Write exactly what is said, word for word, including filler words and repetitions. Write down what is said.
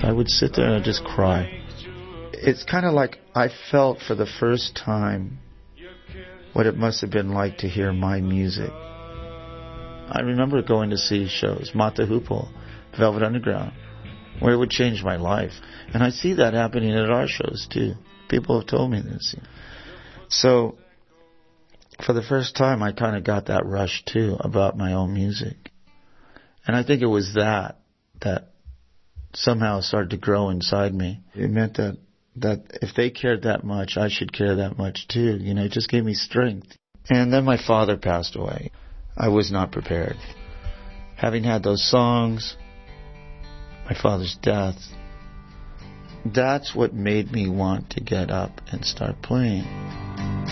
I would sit there and I'd just cry. It's kind of like I felt for the first time what it must have been like to hear my music. I remember going to see shows, Mata Hoople, Velvet Underground, where it would change my life. And I see that happening at our shows too. People have told me this. So, for the first time, I kind of got that rush too about my own music. And I think it was that that somehow started to grow inside me. It meant that, that if they cared that much, I should care that much too. You know, it just gave me strength. And then my father passed away. I was not prepared. Having had those songs, my father's death, that's what made me want to get up and start playing.